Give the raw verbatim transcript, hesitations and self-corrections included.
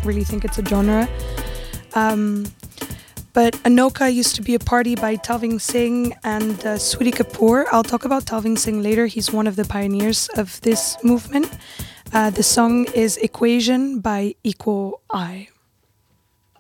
really think it's a genre. Um, but Anoka used to be a party by Talving Singh and uh, Sweetie Kapoor. I'll talk about Talving Singh later. He's one of the pioneers of this movement. Uh, the song is Equation by Equal Eye.